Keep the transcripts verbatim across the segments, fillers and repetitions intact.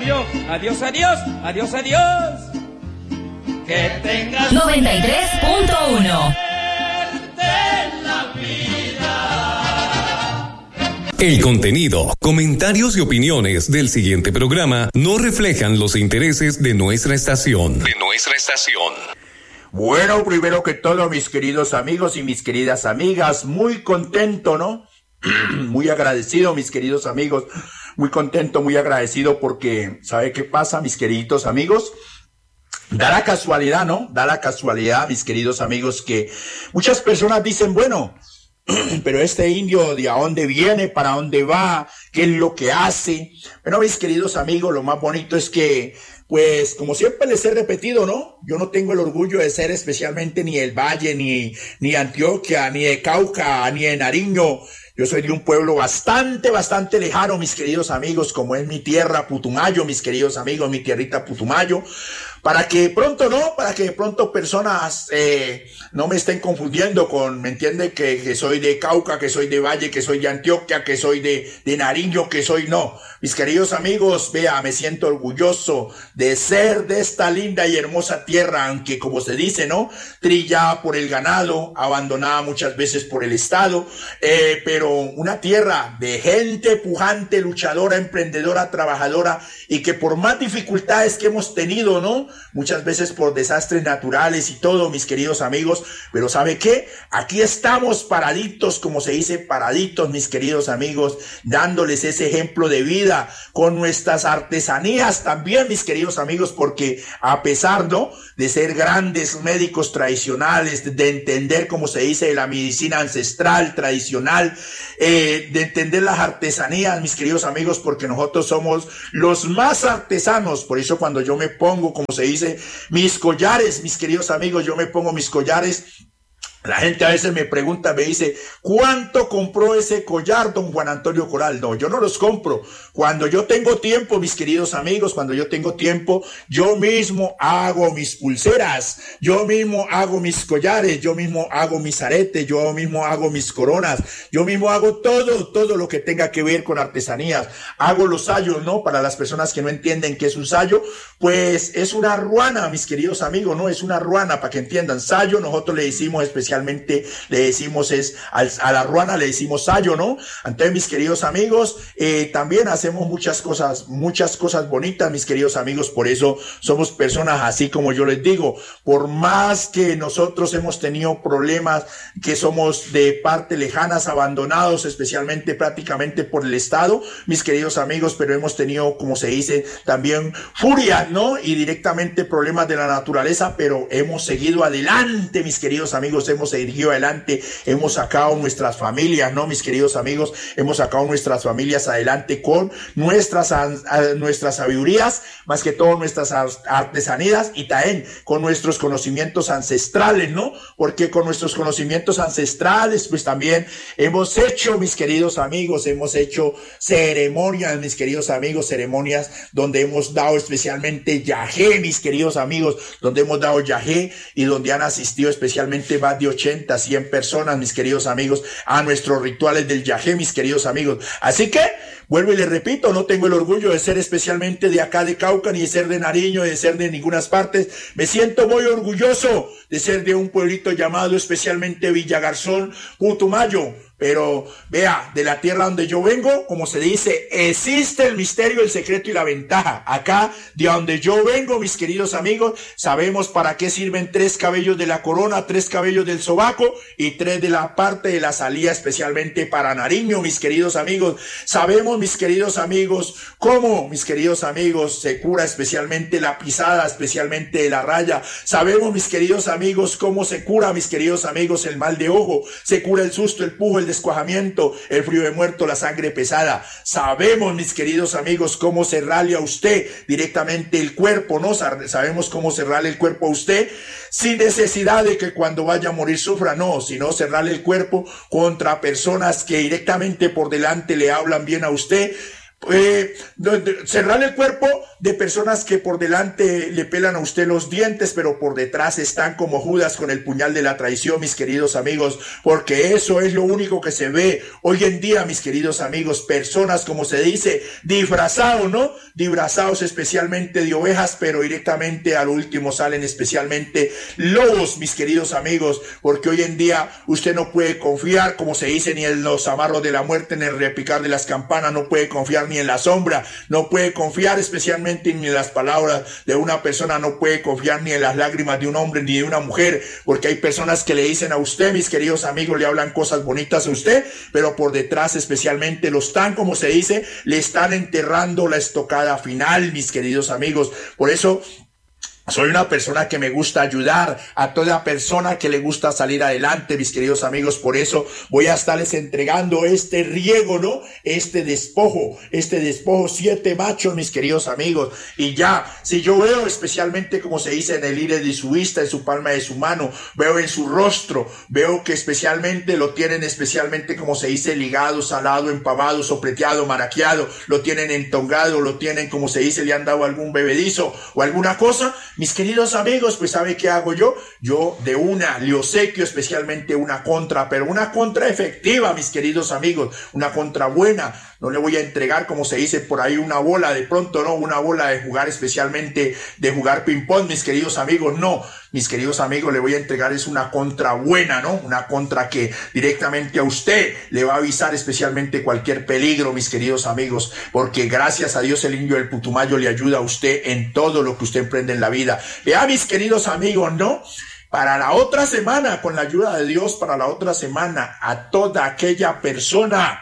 yo. Adiós, adiós, adiós, adiós. Que tengas noventa y tres punto uno. El contenido, comentarios y opiniones del siguiente programa no reflejan los intereses de nuestra estación. De nuestra estación. Bueno, primero que todo, mis queridos amigos y mis queridas amigas, muy contento, ¿no? Muy agradecido, mis queridos amigos, muy contento, muy agradecido porque, ¿sabe qué pasa, mis queridos amigos? Da la casualidad, ¿no? Da la casualidad, mis queridos amigos, que muchas personas dicen, bueno, pero este indio, ¿de a dónde viene? ¿Para dónde va? ¿Qué es lo que hace? Bueno, mis queridos amigos, lo más bonito es que, pues, como siempre les he repetido, ¿no? Yo no tengo el orgullo de ser especialmente ni el Valle, ni, ni Antioquia, ni de Cauca, ni de Nariño. Yo soy de un pueblo bastante, bastante lejano, mis queridos amigos, como es mi tierra, Putumayo, mis queridos amigos, mi tierrita Putumayo. Para que pronto, ¿no? Para que pronto personas eh, no me estén confundiendo con, ¿me entiende? Que, que soy de Cauca, que soy de Valle, que soy de Antioquia, que soy de, de Nariño, que soy, no. Mis queridos amigos, vea, me siento orgulloso de ser de esta linda y hermosa tierra, aunque como se dice, ¿no? Trillada por el ganado, abandonada muchas veces por el Estado, eh, pero una tierra de gente pujante, luchadora, emprendedora, trabajadora, y que por más dificultades que hemos tenido, ¿no? Muchas veces por desastres naturales y todo, mis queridos amigos, pero ¿sabe qué? Aquí estamos paraditos, como se dice, paraditos, mis queridos amigos, dándoles ese ejemplo de vida con nuestras artesanías también, mis queridos amigos, porque a pesar, ¿no?, de ser grandes médicos tradicionales, de entender, como se dice, la medicina ancestral, tradicional, eh, de entender las artesanías, mis queridos amigos, porque nosotros somos los más artesanos. Por eso cuando yo me pongo, como se dice, mis collares, mis queridos amigos, yo me pongo mis collares. La gente a veces me pregunta, me dice, ¿cuánto compró ese collar, don Juan Antonio Coral? No, yo no los compro. Cuando yo tengo tiempo, mis queridos amigos, cuando yo tengo tiempo, yo mismo hago mis pulseras, yo mismo hago mis collares, yo mismo hago mis aretes, yo mismo hago mis coronas, yo mismo hago todo, todo lo que tenga que ver con artesanías. Hago los sayos, ¿no? Para las personas que no entienden qué es un sayo, pues es una ruana, mis queridos amigos, ¿no? Es una ruana, para que entiendan. Sayo, nosotros le decimos especialmente le decimos es al, a la ruana le decimos sayo, ¿no? Entonces, mis queridos amigos, eh, también hacemos muchas cosas, muchas cosas bonitas, mis queridos amigos. Por eso somos personas así como yo les digo. Por más que nosotros hemos tenido problemas, que somos de parte lejanas, abandonados, especialmente prácticamente por el Estado, mis queridos amigos, pero hemos tenido, como se dice, también furias, ¿no? Y directamente problemas de la naturaleza, pero hemos seguido adelante, mis queridos amigos. Hemos seguido adelante, hemos sacado nuestras familias, ¿no, mis queridos amigos? Hemos sacado nuestras familias adelante con nuestras, a, nuestras sabidurías, más que todo nuestras artesanías, y también con nuestros conocimientos ancestrales, ¿no? Porque con nuestros conocimientos ancestrales, pues también hemos hecho, mis queridos amigos, hemos hecho ceremonias, mis queridos amigos, ceremonias donde hemos dado especialmente yagé, mis queridos amigos, donde hemos dado yagé y donde han asistido especialmente más de ochenta, cien personas, mis queridos amigos, a nuestros rituales del yagé, mis queridos amigos. Así que, vuelvo y les repito, no tengo el orgullo de ser especialmente de acá de Cauca, ni de ser de Nariño, ni de ser de ninguna partes. Me siento muy orgulloso de ser de un pueblito llamado especialmente Villagarzón, Putumayo. Pero vea, de la tierra donde yo vengo, como se dice, existe el misterio, el secreto y la ventaja. Acá, de donde yo vengo, mis queridos amigos, sabemos para qué sirven tres cabellos de la corona, tres cabellos del sobaco y tres de la parte de la salida, especialmente para Nariño, mis queridos amigos. Sabemos, mis queridos amigos, cómo, mis queridos amigos, se cura especialmente la pisada, especialmente la raya. Sabemos, mis queridos amigos, cómo se cura, mis queridos amigos, el mal de ojo. Se cura el susto, el pujo, el descuajamiento, el frío de muerto, la sangre pesada. Sabemos, mis queridos amigos, cómo cerrarle a usted directamente el cuerpo, ¿no? Sabemos cómo cerrarle el cuerpo a usted sin necesidad de que cuando vaya a morir sufra, no, sino cerrarle el cuerpo contra personas que directamente por delante le hablan bien a usted, Eh, cerrar el cuerpo de personas que por delante le pelan a usted los dientes, pero por detrás están como Judas con el puñal de la traición, mis queridos amigos, porque eso es lo único que se ve hoy en día, mis queridos amigos, personas, como se dice, disfrazados, ¿no? Disfrazados especialmente de ovejas, pero directamente al último salen especialmente lobos, mis queridos amigos, porque hoy en día usted no puede confiar, como se dice, ni en los amarros de la muerte, ni en el repicar de las campanas, no puede confiar ni en la sombra, no puede confiar especialmente ni en las palabras de una persona, no puede confiar ni en las lágrimas de un hombre ni de una mujer, porque hay personas que le dicen a usted, mis queridos amigos, le hablan cosas bonitas a usted, pero por detrás especialmente lo están, como se dice, le están enterrando la estocada final, mis queridos amigos. Por eso soy una persona que me gusta ayudar a toda persona que le gusta salir adelante, mis queridos amigos. Por eso voy a estarles entregando este riego, ¿no? Este despojo, este despojo, siete machos, mis queridos amigos. Y ya, si yo veo especialmente, como se dice, en el iris de su vista, en su palma de su mano, veo en su rostro, veo que especialmente lo tienen especialmente, como se dice, ligado, salado, empavado, sopleteado, maraqueado, lo tienen entongado, lo tienen, como se dice, le han dado algún bebedizo o alguna cosa. Mis queridos amigos, pues ¿sabe qué hago yo? Yo de una le obsequio especialmente una contra, pero una contra efectiva, mis queridos amigos, una contra buena. No le voy a entregar, como se dice por ahí, una bola de pronto, no, una bola de jugar especialmente, de jugar ping-pong, mis queridos amigos, no. Mis queridos amigos, le voy a entregar es una contra buena, ¿no? Una contra que directamente a usted le va a avisar especialmente cualquier peligro, mis queridos amigos, porque gracias a Dios el indio del Putumayo le ayuda a usted en todo lo que usted emprende en la vida. Vea, mis queridos amigos, ¿no? Para la otra semana, con la ayuda de Dios, para la otra semana, a toda aquella persona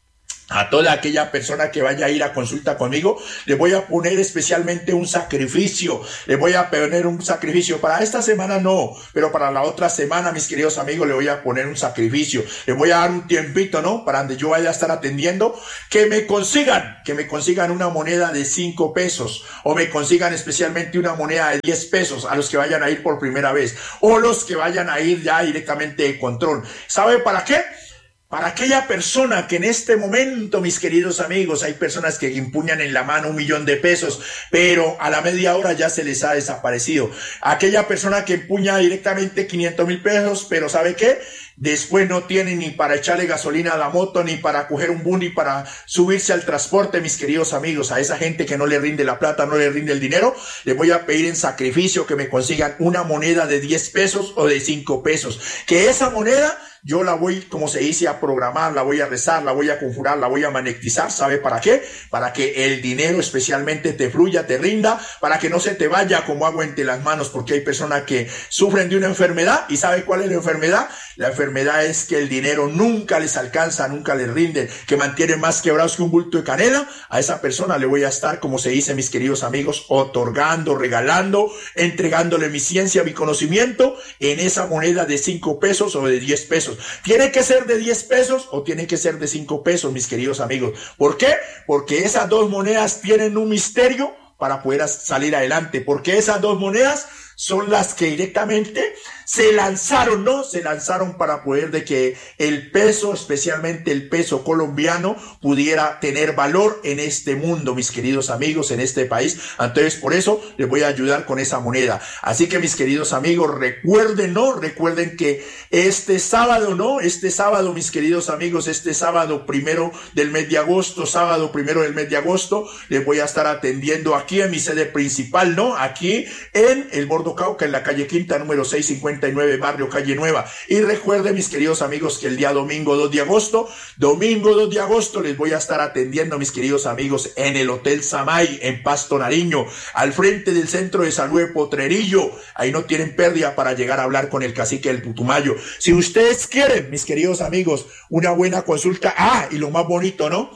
A toda aquella persona que vaya a ir a consulta conmigo, le voy a poner especialmente un sacrificio, le voy a poner un sacrificio, para esta semana no, pero para la otra semana, mis queridos amigos, le voy a poner un sacrificio, le voy a dar un tiempito, ¿no? Para donde yo vaya a estar atendiendo, que me consigan, que me consigan una moneda de cinco pesos, o me consigan especialmente una moneda de diez pesos a los que vayan a ir por primera vez, o los que vayan a ir ya directamente de control. ¿Sabe para qué? Para aquella persona que en este momento, mis queridos amigos, hay personas que empuñan en la mano un millón de pesos, pero a la media hora ya se les ha desaparecido. Aquella persona que empuña directamente quinientos mil pesos, pero ¿sabe qué? Después no tiene ni para echarle gasolina a la moto, ni para coger un bus, ni para subirse al transporte, mis queridos amigos. A esa gente que no le rinde la plata, no le rinde el dinero, le voy a pedir en sacrificio que me consigan una moneda de diez pesos o de cinco pesos. Que esa moneda yo la voy, como se dice, a programar, la voy a rezar, la voy a conjurar, la voy a magnetizar. ¿Sabe para qué? Para que el dinero especialmente te fluya, te rinda, para que no se te vaya como agua entre las manos, porque hay personas que sufren de una enfermedad. ¿Y sabe cuál es la enfermedad? La enfermedad es que el dinero nunca les alcanza, nunca les rinde, que mantienen más quebrados que un bulto de canela. A esa persona le voy a estar, como se dice, mis queridos amigos, otorgando, regalando, entregándole mi ciencia, mi conocimiento en esa moneda de cinco pesos o de diez pesos. ¿Tiene que ser de diez pesos o tiene que ser de cinco pesos, mis queridos amigos? ¿Por qué? Porque esas dos monedas tienen un misterio para poder salir adelante, porque esas dos monedas son las que directamente se lanzaron, ¿no? Se lanzaron para poder de que el peso, especialmente el peso colombiano, pudiera tener valor en este mundo, mis queridos amigos, en este país. Entonces, por eso les voy a ayudar con esa moneda. Así que, mis queridos amigos, recuerden, ¿no? Recuerden que este sábado, ¿no? Este sábado, mis queridos amigos, este sábado primero del mes de agosto, sábado primero del mes de agosto, les voy a estar atendiendo aquí en mi sede principal, ¿no? Aquí en el Bordo Cauca, en la calle Quinta, número seiscientos cincuenta y nueve, barrio Calle Nueva. Y recuerden, mis queridos amigos, que el día domingo dos de agosto, domingo dos de agosto, les voy a estar atendiendo, mis queridos amigos, en el Hotel Samay, en Pasto Nariño, al frente del Centro de Salud de Potrerillo. Ahí no tienen pérdida para llegar a hablar con el cacique del Putumayo. Si ustedes quieren, mis queridos amigos, una buena consulta, ah, y lo más bonito, ¿no?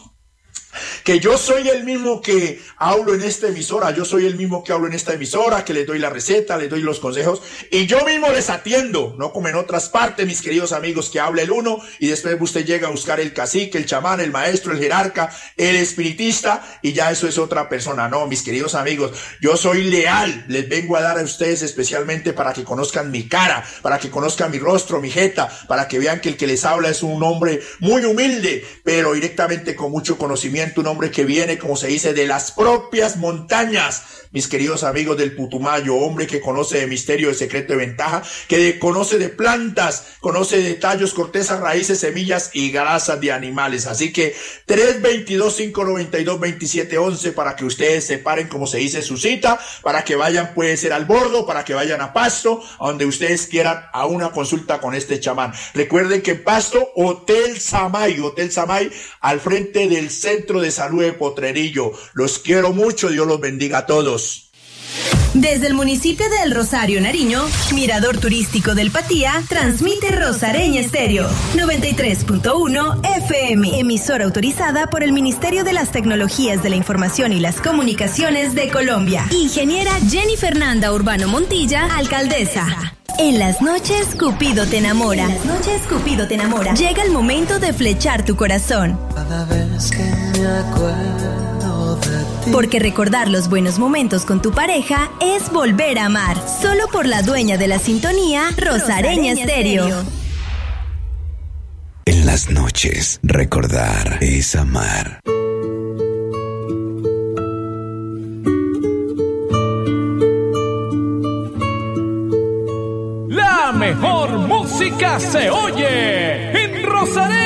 Que yo soy el mismo que hablo en esta emisora, yo soy el mismo que hablo en esta emisora, que les doy la receta, les doy los consejos, y yo mismo les atiendo, no como en otras partes, mis queridos amigos, que habla el uno, y después usted llega a buscar el cacique, el chamán, el maestro, el jerarca, el espiritista, y ya eso es otra persona. No, mis queridos amigos, yo soy leal, les vengo a dar a ustedes especialmente para que conozcan mi cara, para que conozcan mi rostro, mi jeta, para que vean que el que les habla es un hombre muy humilde, pero directamente con mucho conocimiento, un hombre hombre que viene, como se dice, de las propias montañas. Mis queridos amigos del Putumayo, hombre que conoce de misterio, de secreto, de ventaja, que de, conoce de plantas, conoce de tallos, cortezas, raíces, semillas y grasas de animales. Así que tres dos dos, cinco nueve dos, dos siete uno uno para que ustedes separen, como se dice, su cita, para que vayan, puede ser al Bordo, para que vayan a Pasto, a donde ustedes quieran, a una consulta con este chamán. Recuerden que en Pasto, Hotel Samay, Hotel Samay, al frente del Centro de Salud de Potrerillo. Los quiero mucho, Dios los bendiga a todos. Desde el municipio de El Rosario, Nariño, Mirador Turístico del Patía, transmite Rosareña Estéreo, noventa y tres punto uno F M, emisora autorizada por el Ministerio de las Tecnologías de la Información y las Comunicaciones de Colombia. Ingeniera Jenny Fernanda Urbano Montilla, alcaldesa. En las noches, Cupido te enamora. En las noches, Cupido te enamora. Llega el momento de flechar tu corazón. Cada vez que me acuerdo de ti. Porque recordar los buenos momentos con tu pareja es volver a amar. Solo por la dueña de la sintonía, Rosareña Estéreo. En las noches, recordar es amar. La mejor música se oye en Rosario.